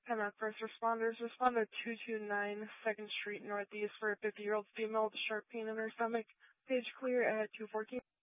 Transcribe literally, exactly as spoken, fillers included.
Pembroke First Responders, respond to two two nine second Street Northeast for a fifty-year-old female with a sharp pain in her stomach. Page clear at two fourteen.